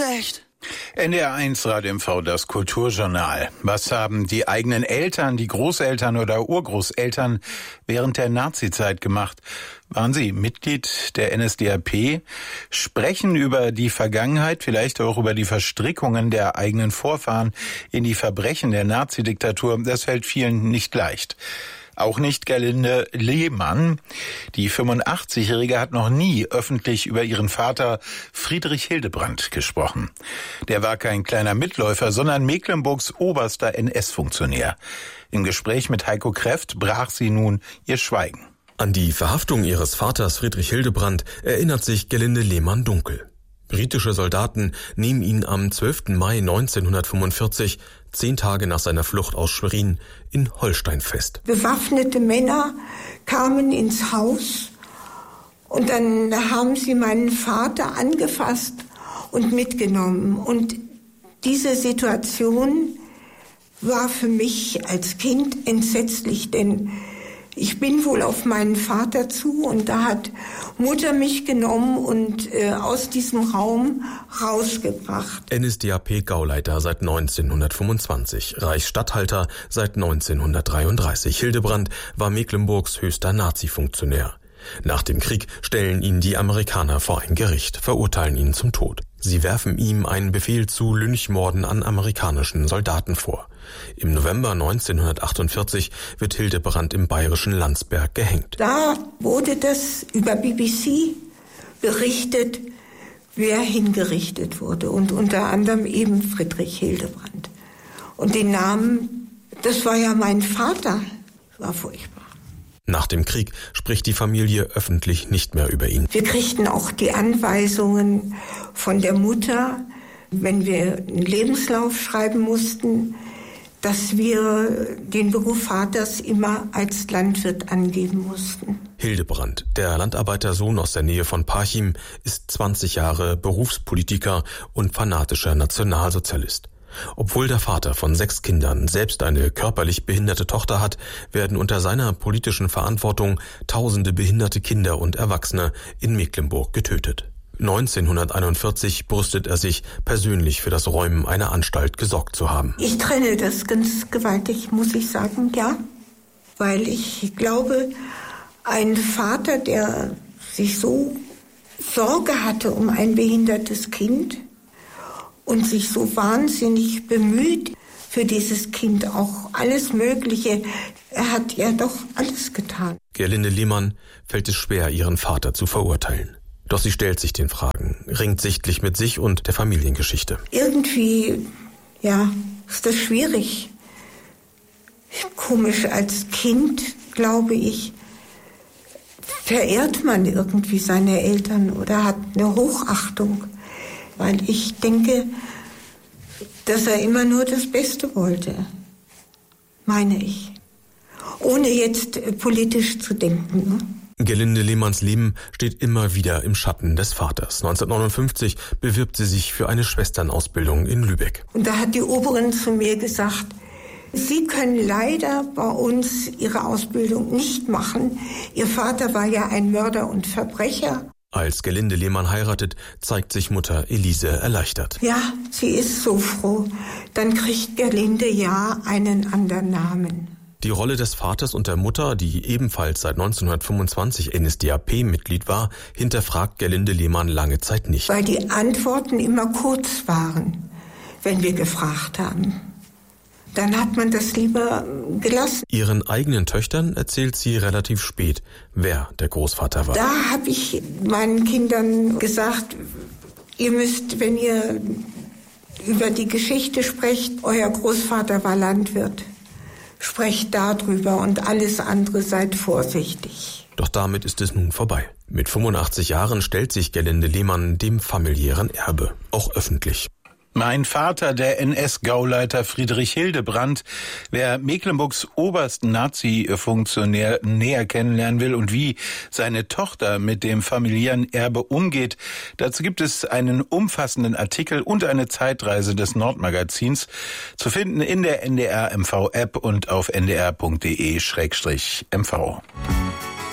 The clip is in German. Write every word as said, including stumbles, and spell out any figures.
Unrecht. N D R eins Radio M V, das Kulturjournal. Was haben die eigenen Eltern, die Großeltern oder Urgroßeltern während der Nazizeit gemacht? Waren sie Mitglied der N S D A P? Sprechen über die Vergangenheit, vielleicht auch über die Verstrickungen der eigenen Vorfahren in die Verbrechen der Nazidiktatur? Das fällt vielen nicht leicht. Auch nicht Gerlinde Lehmann. Die fünfundachtzig-Jährige hat noch nie öffentlich über ihren Vater Friedrich Hildebrandt gesprochen. Der war kein kleiner Mitläufer, sondern Mecklenburgs oberster N S-Funktionär. Im Gespräch mit Heiko Kreft brach sie nun ihr Schweigen. An die Verhaftung ihres Vaters Friedrich Hildebrandt erinnert sich Gerlinde Lehmann dunkel. Britische Soldaten nehmen ihn am zwölften Mai neunzehnhundertfünfundvierzig, zehn Tage nach seiner Flucht aus Schwerin, in Holstein fest. Bewaffnete Männer kamen ins Haus und dann haben sie meinen Vater angefasst und mitgenommen. Und diese Situation war für mich als Kind entsetzlich, denn ich bin wohl auf meinen Vater zu und da hat Mutter mich genommen und äh, aus diesem Raum rausgebracht. N S D A P-Gauleiter seit neunzehnhundertfünfundzwanzig, Reichsstatthalter seit neunzehnhundertdreiunddreißig. Hildebrandt war Mecklenburgs höchster Nazi-Funktionär. Nach dem Krieg stellen ihn die Amerikaner vor ein Gericht, verurteilen ihn zum Tod. Sie werfen ihm einen Befehl zu Lynchmorden an amerikanischen Soldaten vor. Im November neunzehnhundertachtundvierzig wird Hildebrandt im bayerischen Landsberg gehängt. Da wurde das über B B C berichtet, wer hingerichtet wurde. Und unter anderem eben Friedrich Hildebrandt. Und den Namen, das war ja mein Vater. Das war furchtbar. Nach dem Krieg spricht die Familie öffentlich nicht mehr über ihn. Wir kriegten auch die Anweisungen von der Mutter, wenn wir einen Lebenslauf schreiben mussten, dass wir den Beruf Vaters immer als Landwirt angeben mussten. Hildebrandt, der Landarbeitersohn aus der Nähe von Parchim, ist zwanzig Jahre Berufspolitiker und fanatischer Nationalsozialist. Obwohl der Vater von sechs Kindern selbst eine körperlich behinderte Tochter hat, werden unter seiner politischen Verantwortung tausende behinderte Kinder und Erwachsene in Mecklenburg getötet. neunzehnhunderteinundvierzig brüstet er sich, persönlich für das Räumen einer Anstalt gesorgt zu haben. Ich trenne das ganz gewaltig, muss ich sagen, ja. Weil ich glaube, ein Vater, der sich so Sorge hatte um ein behindertes Kind und sich so wahnsinnig bemüht für dieses Kind, auch alles Mögliche, er hat ja doch alles getan. Gerlinde Lehmann fällt es schwer, ihren Vater zu verurteilen. Doch sie stellt sich den Fragen, ringt sichtlich mit sich und der Familiengeschichte. Irgendwie, ja, ist das schwierig. Komisch, als Kind, glaube ich, verehrt man irgendwie seine Eltern oder hat eine Hochachtung. Weil ich denke, dass er immer nur das Beste wollte, meine ich. Ohne jetzt politisch zu denken, ne? Gerlinde Lehmanns Leben steht immer wieder im Schatten des Vaters. neunzehnhundertneunundfünfzig bewirbt sie sich für eine Schwesternausbildung in Lübeck. Und da hat die Oberin zu mir gesagt, Sie können leider bei uns Ihre Ausbildung nicht machen. Ihr Vater war ja ein Mörder und Verbrecher. Als Gerlinde Lehmann heiratet, zeigt sich Mutter Elise erleichtert. Ja, sie ist so froh. Dann kriegt Gerlinde ja einen anderen Namen. Die Rolle des Vaters und der Mutter, die ebenfalls seit neunzehnhundertfünfundzwanzig N S D A P-Mitglied war, hinterfragt Gerlinde Lehmann lange Zeit nicht. Weil die Antworten immer kurz waren, wenn wir gefragt haben. Dann hat man das lieber gelassen. Ihren eigenen Töchtern erzählt sie relativ spät, wer der Großvater war. Da habe ich meinen Kindern gesagt, ihr müsst, wenn ihr über die Geschichte sprecht, euer Großvater war Landwirt. Sprecht darüber und alles andere seid vorsichtig. Doch damit ist es nun vorbei. Mit fünfundachtzig Jahren stellt sich Gerlinde Lehmann dem familiären Erbe, auch öffentlich. Mein Vater, der N S-Gauleiter Friedrich Hildebrandt. Wer Mecklenburgs obersten Nazi-Funktionär näher kennenlernen will und wie seine Tochter mit dem familiären Erbe umgeht, dazu gibt es einen umfassenden Artikel und eine Zeitreise des Nordmagazins zu finden in der N D R M V App und auf n d r punkt d e schrägstrich m v.